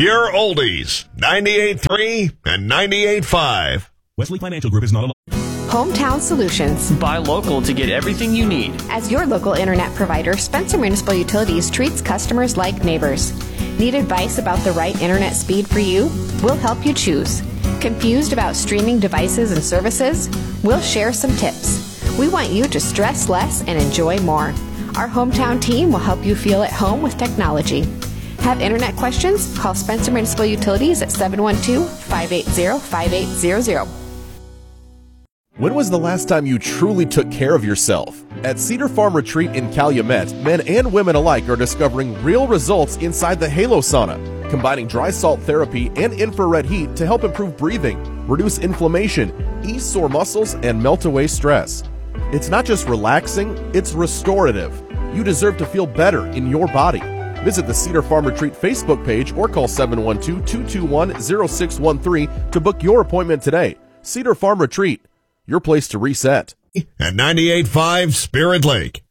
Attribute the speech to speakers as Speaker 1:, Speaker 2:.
Speaker 1: Pure Oldies, 98.3 and 98.5.
Speaker 2: Wesley Financial Group is not a...
Speaker 3: Hometown Solutions.
Speaker 4: Buy local to get everything you need.
Speaker 3: As your local internet provider, Spencer Municipal Utilities treats customers like neighbors. Need advice about the right internet speed for you? We'll help you choose. Confused about streaming devices and services? We'll share some tips. We want you to stress less and enjoy more. Our hometown team will help you feel at home with technology. Have internet questions? Call Spencer Municipal Utilities at 712-580-5800.
Speaker 5: When was the last time you truly took care of yourself? At Cedar Farm Retreat in Calumet, men and women alike are discovering real results inside the Halo Sauna, combining dry salt therapy and infrared heat to help improve breathing, reduce inflammation, ease sore muscles, and melt away stress. It's not just relaxing, it's restorative. You deserve to feel better in your body. Visit the Cedar Farm Retreat Facebook page or call 712-221-0613 to book your appointment today. Cedar Farm Retreat, your place to reset.
Speaker 1: At 98.5 Spirit Lake.